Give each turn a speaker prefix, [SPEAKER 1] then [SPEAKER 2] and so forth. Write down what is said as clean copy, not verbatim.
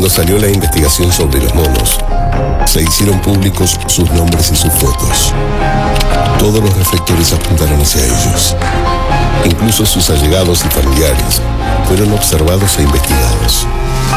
[SPEAKER 1] Cuando salió la investigación sobre los monos, se hicieron públicos sus nombres y sus fotos. Todos los reflectores apuntaron hacia ellos. Incluso sus allegados y familiares fueron observados e investigados.